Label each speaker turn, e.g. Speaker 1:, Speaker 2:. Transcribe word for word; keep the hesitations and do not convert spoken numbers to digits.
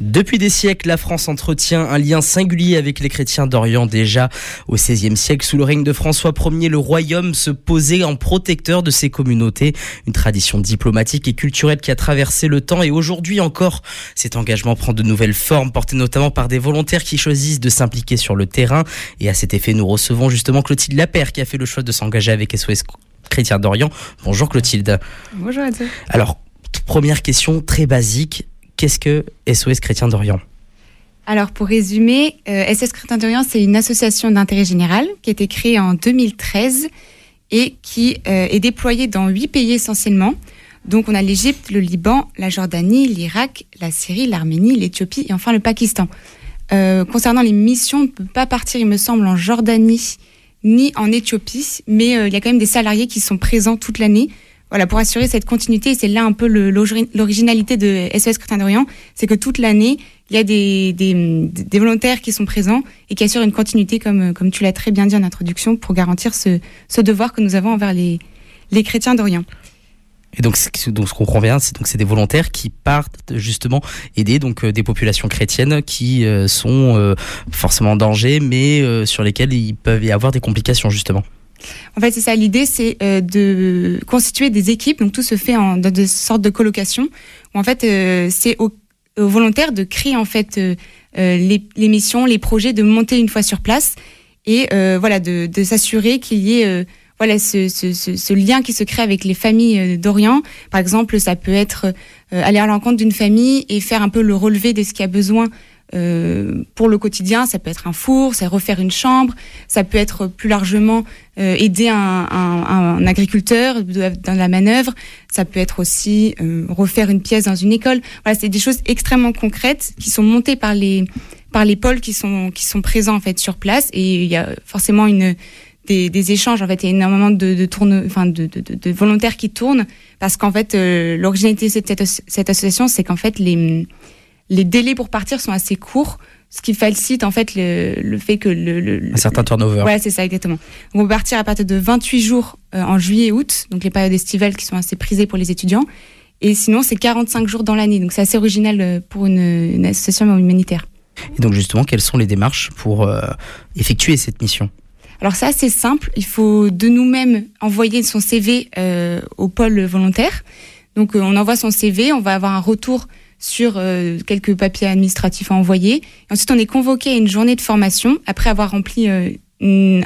Speaker 1: Depuis des siècles, la France entretient un lien singulier avec les chrétiens d'Orient. Déjà au seizième siècle, sous le règne de François Ier, le royaume se posait en protecteur de ses communautés. Une tradition diplomatique et culturelle qui a traversé le temps et aujourd'hui encore, cet engagement prend de nouvelles formes, porté notamment par des volontaires qui choisissent de s'impliquer sur le terrain. Et à cet effet, nous recevons justement Clotilde Lapère qui a fait le choix de s'engager avec S O S Chrétiens d'Orient. Bonjour Clotilde.
Speaker 2: Bonjour à tous.
Speaker 1: Alors, première question très basique. Qu'est-ce que S O S Chrétiens d'Orient ?
Speaker 2: Alors, pour résumer, euh, S O S Chrétiens d'Orient, c'est une association d'intérêt général qui a été créée en deux mille treize et qui euh, est déployée dans huit pays essentiellement. Donc, on a l'Égypte, le Liban, la Jordanie, l'Irak, la Syrie, l'Arménie, l'Éthiopie et enfin le Pakistan. Euh, concernant les missions, on ne peut pas partir, il me semble, en Jordanie ni en Éthiopie, mais euh, il y a quand même des salariés qui sont présents toute l'année. Voilà, pour assurer cette continuité, c'est là un peu le, l'originalité de S O S Chrétiens d'Orient, c'est que toute l'année, il y a des, des, des volontaires qui sont présents et qui assurent une continuité, comme, comme tu l'as très bien dit en introduction, pour garantir ce, ce devoir que nous avons envers les, les chrétiens d'Orient.
Speaker 1: Et donc, donc ce qu'on comprend bien, c'est donc c'est des volontaires qui partent justement aider donc euh, des populations chrétiennes qui euh, sont euh, forcément en danger, mais euh, sur lesquelles il peut y avoir des complications justement.
Speaker 2: En fait, c'est ça. L'idée, c'est euh, de constituer des équipes. Donc, tout se fait en, dans des sortes de colocations. Où, en fait, euh, c'est aux, aux volontaires de créer en fait euh, les, les missions, les projets, de monter une fois sur place et euh, voilà, de, de s'assurer qu'il y ait euh, voilà ce, ce, ce, ce lien qui se crée avec les familles d'Orient. Par exemple, ça peut être euh, aller à l'encontre d'une famille et faire un peu le relevé de ce qu'il y a besoin. Euh, pour le quotidien, ça peut être un four, c'est refaire une chambre, ça peut être plus largement euh, aider un, un, un agriculteur dans la manœuvre, ça peut être aussi euh, refaire une pièce dans une école. Voilà, c'est des choses extrêmement concrètes qui sont montées par les par les pôles qui sont qui sont présents en fait sur place, et il y a forcément une des, des échanges. En fait, il y a énormément de de tourne, enfin de, de, de, de volontaires qui tournent, parce qu'en fait euh, l'originalité de cette, cette association, c'est qu'en fait les Les délais pour partir sont assez courts, ce qui facilite en fait le, le fait que le, le
Speaker 1: un certain turnover.
Speaker 2: Ouais, c'est ça exactement. On va partir à partir de vingt-huit jours euh, en juillet et août, donc les périodes estivales qui sont assez prisées pour les étudiants. Et sinon, c'est quarante-cinq jours dans l'année, donc c'est assez original pour une, une association humanitaire.
Speaker 1: Et donc justement, quelles sont les démarches pour euh, effectuer cette mission ?
Speaker 2: Alors c'est assez simple. Il faut de nous-mêmes envoyer son C V euh, au pôle volontaire. Donc euh, on envoie son C V, on va avoir un retour sur euh, quelques papiers administratifs à envoyer. Et ensuite, on est convoqué à une journée de formation après avoir rempli euh, une,